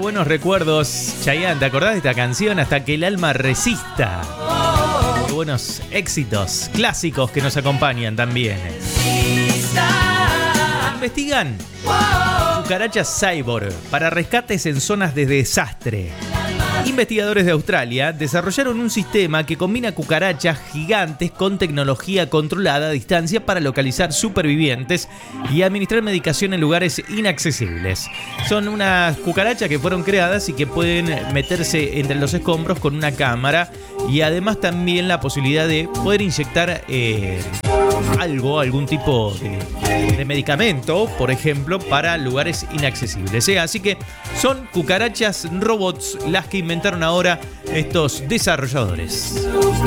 buenos recuerdos. Chayanne, ¿te acordás de esta canción? Hasta que el alma resista. Qué buenos éxitos, clásicos que nos acompañan también. Investigan cucarachas cyborg para rescates en zonas de desastre. Investigadores de Australia desarrollaron un sistema que combina cucarachas gigantes con tecnología controlada a distancia para localizar supervivientes y administrar medicación en lugares inaccesibles. Son unas cucarachas que fueron creadas y que pueden meterse entre los escombros con una cámara, y además también la posibilidad de poder inyectar algún tipo de medicamento, por ejemplo, para lugares inaccesibles. Así que son cucarachas robots las que inventaron ahora estos desarrolladores.